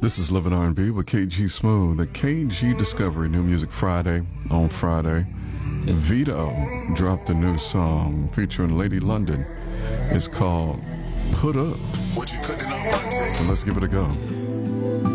This is Living R&B with KG Smooth, the KG Discovery New Music Friday on Friday. Vito dropped a new song featuring Lady London. It's called Put Up. So let's give it a go.